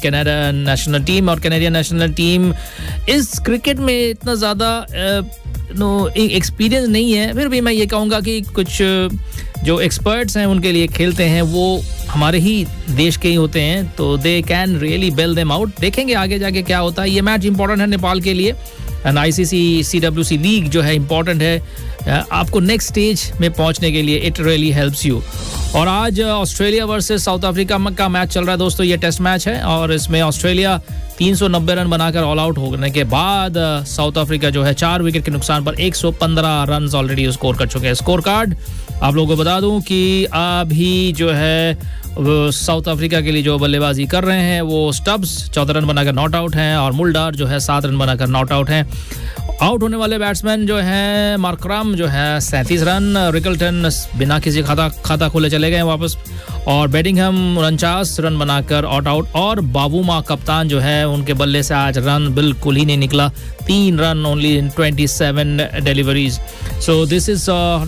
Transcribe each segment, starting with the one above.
Canada national team, और Canadian national team इस cricket में इतना ज़्यादा एक्सपीरियंस नहीं है, फिर भी मैं ये कहूँगा कि कुछ जो एक्सपर्ट्स हैं उनके लिए खेलते हैं वो हमारे ही देश के ही होते हैं, तो they can really bell them out. देखेंगे आगे जाके क्या होता है. ये मैच इंपॉर्टेंट है नेपाल के लिए, एंड ICC CWC लीग जो है इंपॉर्टेंट है आपको नेक्स्ट स्टेज में पहुंचने के लिए. It really helps you. और आज ऑस्ट्रेलिया वर्सेस साउथ अफ्रीका का मैच चल रहा है दोस्तों. ये टेस्ट मैच है और इसमें ऑस्ट्रेलिया 390 रन बनाकर ऑल आउट होने के बाद साउथ अफ्रीका जो है 4 विकेट के नुकसान पर 115 रन ऑलरेडी स्कोर कर चुके हैं. स्कोर कार्ड आप लोगों को बता दूं कि अभी जो है साउथ अफ्रीका के लिए जो बल्लेबाजी कर रहे हैं वो स्टब्स 14 रन बनाकर नॉट आउट हैं और मुल्डार जो है 7 रन बनाकर नॉट आउट हैं. आउट होने वाले बैट्समैन जो है मार्करम जो है 37 रन, रिकल्टन बिना किसी खाता खोले चले गए वापस, और बेडिंगहम 49 रन बनाकर ऑट आउट, और बाबूमा कप्तान जो है उनके बल्ले से आज रन बिल्कुल ही नहीं निकला. 3 run only in 27 deliveries. So this is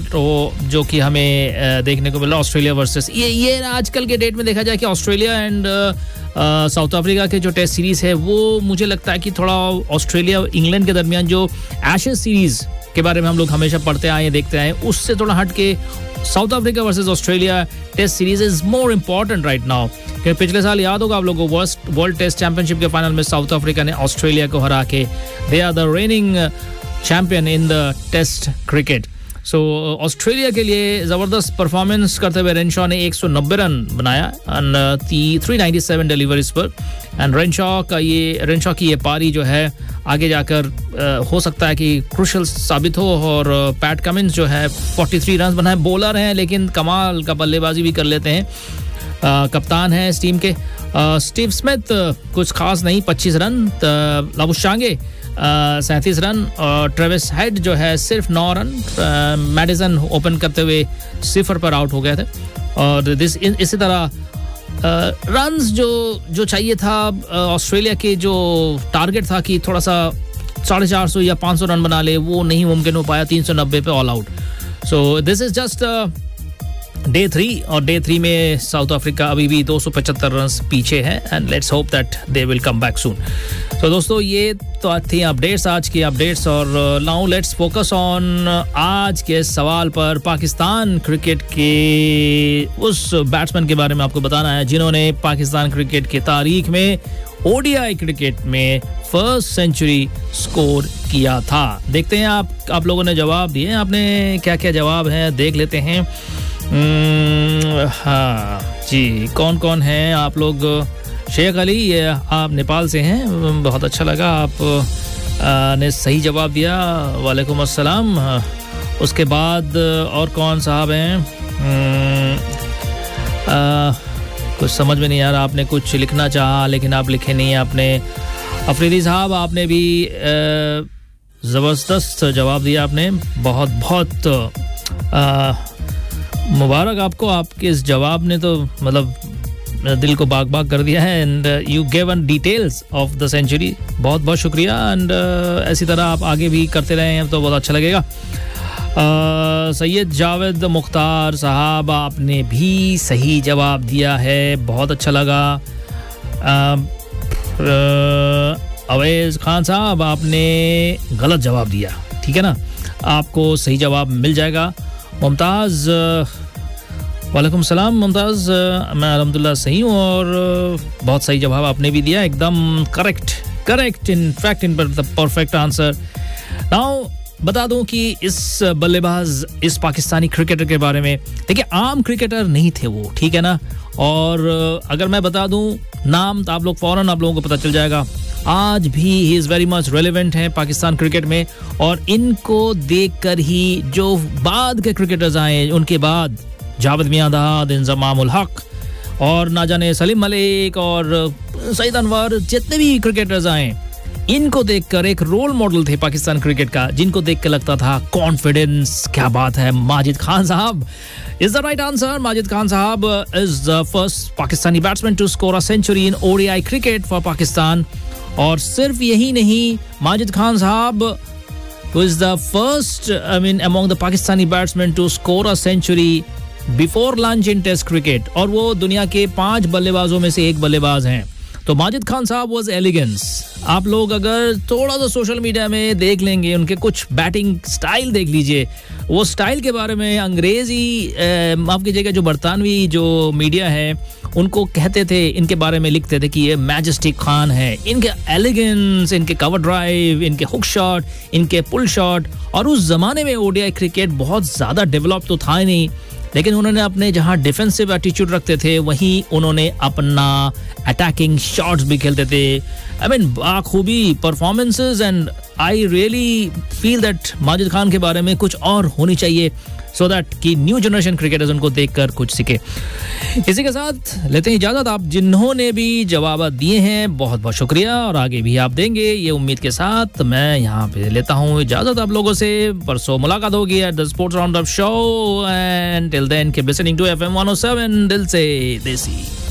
जो कि हमें देखने को मिला ऑस्ट्रेलिया वर्सेस ये आजकल के डेट में देखा जाए कि ऑस्ट्रेलिया एंड साउथ अफ्रीका के जो टेस्ट सीरीज है वो मुझे लगता है कि थोड़ा ऑस्ट्रेलिया और इंग्लैंड के दरमियान जो एशेज सीरीज के बारे में हम लोग हमेशा पढ़ते आए देखते आए उससे थोड़ा हट के south Africa versus Australia test series is more important right now. पिछले साल याद होगा आप लोगों को वर्ल्ड टेस्ट चैंपियनशिप के फाइनल में साउथ अफ्रीका ने ऑस्ट्रेलिया को हरा के they are the raining champion in the test cricket. So Australia के लिए ज़बरदस्त परफॉर्मेंस करते हुए रेनशॉ ने 190 रन बनाया एंड 397 डिलीवरीज पर. एंड रेनशॉ की ये पारी जो है आगे जाकर हो सकता है कि क्रूशल साबित हो. और पैट कमिंस जो है 43 रन बनाए, बॉलर हैं लेकिन कमाल का बल्लेबाजी भी कर लेते हैं. कप्तान है इस टीम के. स्टीव स्मिथ कुछ खास नहीं, 25 रन. लाबुशांगे 37 रन, और ट्रेविस हेड जो है सिर्फ 9 रन. मैडिसन ओपन करते हुए 0 पर आउट हो गए थे. और इसी तरह रन्स जो चाहिए था ऑस्ट्रेलिया के, जो टारगेट था कि थोड़ा सा 450 या 500 रन बना ले, वो नहीं मुमकिन हो पाया. 390 पे all out. So this is just day 3, और डे 3 में साउथ अफ्रीका अभी भी 275 रन पीछे है, and let's hope that they will come back soon. तो दोस्तों ये तो थी अपडेट्स, आज की अपडेट्स. और नाउ लेट्स फोकस ऑन आज के सवाल पर. पाकिस्तान क्रिकेट के उस बैट्समैन के बारे में आपको बताना है जिन्होंने पाकिस्तान क्रिकेट की तारीख में ODI क्रिकेट में फर्स्ट सेंचुरी स्कोर किया था. देखते हैं आप लोगों ने जवाब दिए. आपने क्या क्या जवाब है देख लेते हैं. हाँ जी, कौन कौन हैं आप लोग. शेख अली, ये आप नेपाल से हैं, बहुत अच्छा लगा, आप ने सही जवाब दिया. वालेकुम अस्सलाम. उसके बाद और कौन साहब हैं. कुछ समझ में नहीं यार, आपने कुछ लिखना चाहा लेकिन आप लिखे नहीं. आपने अफरीदी साहब, आपने भी ज़बरदस्त जवाब दिया. आपने बहुत बहुत मुबारक आपको. आपके इस जवाब ने तो मतलब दिल को बाग बाग कर दिया है. And you given details of the century. बहुत बहुत शुक्रिया. एंड ऐसी तरह आप आगे भी करते रहें तो बहुत अच्छा लगेगा. सैयद जावेद मुख्तार साहब, आपने भी सही जवाब दिया है, बहुत अच्छा लगा. अवैज खान साहब, आपने गलत जवाब दिया, ठीक है ना, आपको सही जवाब मिल जाएगा. मुमताज़, वालेकुम सलाम मुमताज़, मैं अल्हम्दुलिल्लाह सही हूँ और बहुत सही जवाब आपने भी दिया, एकदम correct in fact in the perfect answer. Now बता दूं कि इस बल्लेबाज, इस पाकिस्तानी क्रिकेटर के बारे में, देखिए आम क्रिकेटर नहीं थे वो, ठीक है ना, और अगर मैं बता दूं नाम तो आप लोगों को पता चल जाएगा. आज भी he is very much relevant है पाकिस्तान क्रिकेट में, और इनको देखकर ही जो बाद के क्रिकेटर्स आए, उनके बाद जावेद मियांदाद, इंजमाम उल हक और ना जाने सलीम मलिक और सईद अनवर, जितने भी क्रिकेटर्स आए, इनको देखकर एक रोल मॉडल थे पाकिस्तान क्रिकेट का, जिनको देख के लगता था कॉन्फिडेंस, क्या बात है. माजिद खान साहब is the right answer. Majid Khan साहब is the first Pakistani batsman to score a century in ODI cricket for Pakistan. और सिर्फ यही नहीं, माजिद खान साहब was the first, among the Pakistani batsmen to score a century before lunch in Test cricket. और वो दुनिया के 5 बल्लेबाजों में से एक बल्लेबाज हैं. तो माजिद खान साहब वाज एलिगेंस. आप लोग अगर थोड़ा सा सोशल मीडिया में देख लेंगे, उनके कुछ बैटिंग स्टाइल देख लीजिए. वो स्टाइल के बारे में अंग्रेजी माफ कीजिएगा जो बरतानवी जो मीडिया है उनको कहते थे, इनके बारे में लिखते थे कि ये मैजेस्टिक खान है. इनके एलिगेंस, इनके कवर ड्राइव, इनके हुक शॉट, इनके पुल शॉट. और उस जमाने में ओडीआई क्रिकेट बहुत ज्यादा डेवलप तो था ही नहीं, लेकिन उन्होंने अपने जहां डिफेंसिव एटीट्यूड रखते थे वहीं उन्होंने अपना अटैकिंग शॉट्स भी खेलते थे. I mean बाखूबी performances. And I really feel that Majid Khan के बारे में कुछ और होनी चाहिए, सो दैट कि न्यू जनरेशन क्रिकेटर्स उनको देखकर कुछ सीखे. इसी के साथ लेते हैं इजाजत. आप जिन्होंने भी जवाब दिए हैं बहुत बहुत शुक्रिया, और आगे भी आप देंगे ये उम्मीद के साथ मैं यहाँ पे लेता हूँ इजाजत आप लोगों से. परसों मुलाकात होगी at the sports round up show, and till then keep listening to FM 107 दिल से देसी.